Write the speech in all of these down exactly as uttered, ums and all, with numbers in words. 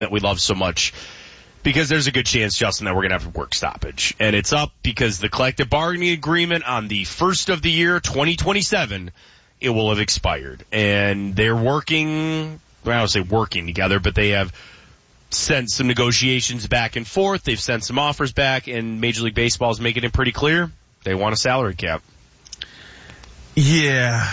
that we love so much, because there's a good chance, Justin, that we're going to have a work stoppage. And it's up because the collective bargaining agreement on the first of the year, twenty twenty-seven, it will have expired. And they're working, well, I don't say working together, but they have sent some negotiations back and forth. They've sent some offers back, and Major League Baseball is making it pretty clear they want a salary cap. Yeah.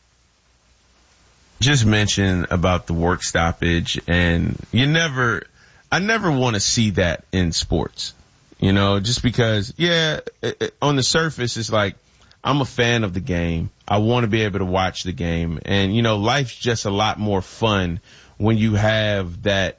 Just mention about the work stoppage, and you never, I never want to see that in sports, you know, just because, yeah, it, it, on the surface, it's like, I'm a fan of the game. I want to be able to watch the game, and, you know, life's just a lot more fun when you have that,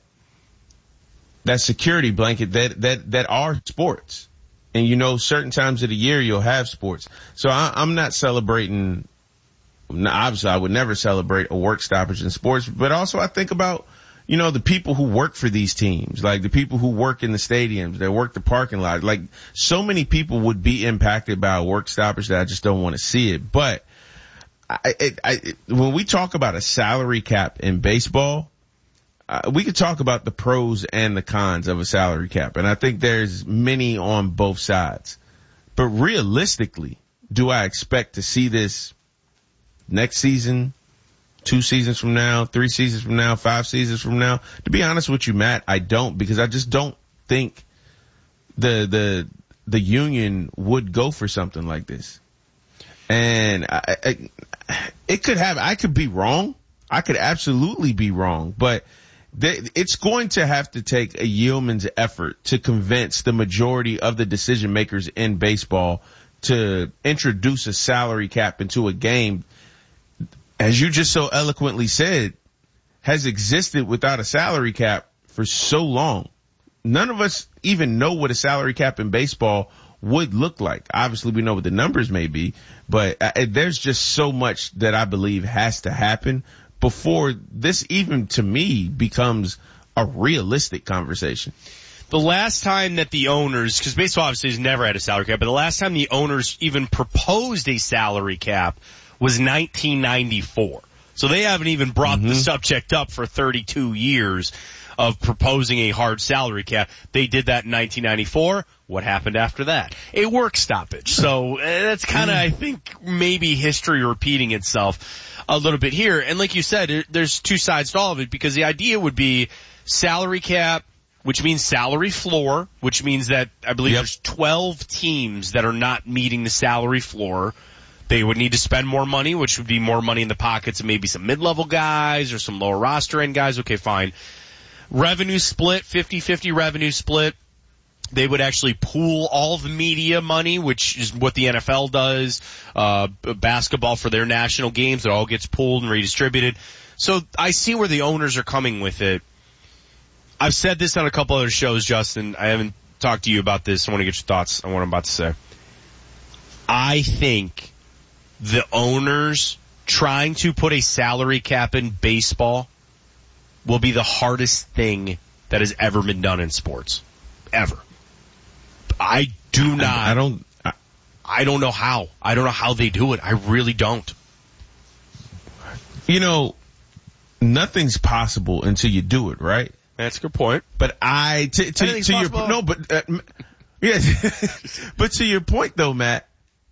that security blanket that, that, that are sports. And, you know, certain times of the year you'll have sports. So I, I'm not celebrating. Obviously, I would never celebrate a work stoppage in sports, but also I think about, you know, the people who work for these teams, like the people who work in the stadiums, they work the parking lot. Like, so many people would be impacted by a work stoppage that I just don't want to see it. But I, it, I, it, when we talk about a salary cap in baseball, uh, we could talk about the pros and the cons of a salary cap. And I think there's many on both sides. But realistically, do I expect to see this next season, two seasons from now, three seasons from now, five seasons from now? To be honest with you, Matt, I don't, because I just don't think the the the union would go for something like this. And I, I, it could have, I could be wrong. I could absolutely be wrong, but they, it's going to have to take a yeoman's effort to convince the majority of the decision makers in baseball to introduce a salary cap into a game, as you just so eloquently said, has existed without a salary cap for so long. None of us even know what a salary cap in baseball would look like. Obviously, we know what the numbers may be, but uh, there's just so much that I believe has to happen before this even, to me, becomes a realistic conversation. The last time that the owners, because baseball obviously has never had a salary cap, but the last time the owners even proposed a salary cap was nineteen ninety-four. So they haven't even brought mm-hmm. the subject up for thirty-two years of proposing a hard salary cap. They did that in nineteen ninety-four. What happened after that? A work stoppage. So uh, that's kind of, I think, maybe history repeating itself a little bit here. And like you said, there's two sides to all of it, because the idea would be salary cap, which means salary floor, which means that I believe yep. there's twelve teams that are not meeting the salary floor. They would need to spend more money, which would be more money in the pockets of maybe some mid-level guys or some lower roster end guys. Okay, fine. Revenue split, fifty-fifty revenue split. They would actually pool all the media money, which is what the N F L does. Uh, basketball for their national games, it all gets pooled and redistributed. So I see where the owners are coming with it. I've said this on a couple other shows, Justin. I haven't talked to you about this. I want to get your thoughts on what I'm about to say. I think the owners trying to put a salary cap in baseball will be the hardest thing that has ever been done in sports. Ever. I do not. I don't. I, I don't know how. I don't know how they do it. I really don't. You know, nothing's possible until you do it, right? That's a good point. But I, to, to, to your, no, but, uh, yeah, but to your point though, Matt,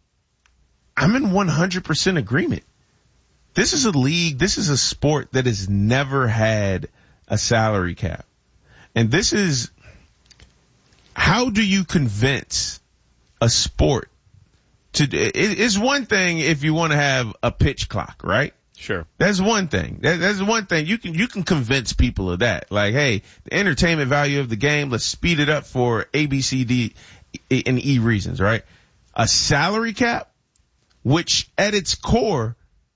I'm in one hundred percent agreement. This is a league, this is a sport that has never had a salary cap. And this is, how do you convince a sport to, it, it's one thing if you want to have a pitch clock, right? Sure. That's one thing. That, that's one thing. You can, you can convince people of that. Like, hey, the entertainment value of the game, let's speed it up for A, B, C, D, and E reasons, right? A salary cap, which at its core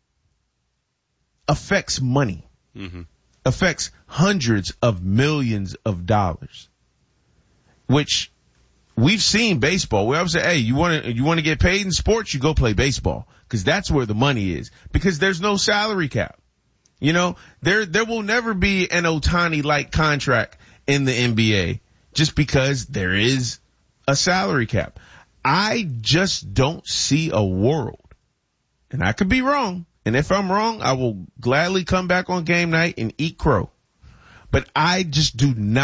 affects money, mm-hmm. affects hundreds of millions of dollars, which we've seen baseball. We always say, hey, you want to, you want to get paid in sports, you go play baseball, because that's where the money is, because there's no salary cap. You know, there, there will never be an Ohtani-like contract in the N B A just because there is a salary cap. I just don't see a world, and I could be wrong, and if I'm wrong, I will gladly come back on game night and eat crow. but I just do not